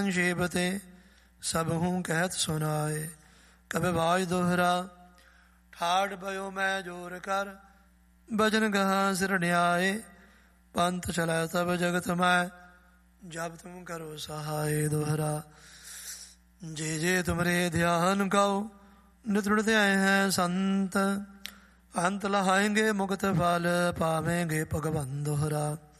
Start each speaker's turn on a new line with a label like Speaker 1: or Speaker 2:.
Speaker 1: संक्षेप ते सब हूँ कहत सुनाए। कब बाज दोहरा ठाड़ भयो मैं जोर कर, भजन गहा सिर न्याय। पंथ चला तब जगत मैं, जब तुम करो सहाय। दोहरा जे जे तुमरे ध्यान गाओ, नित्रुण ध्याय हैं संत। अंत लहाएंगे मुक्त फल, पावेंगे भगवन। दोहरा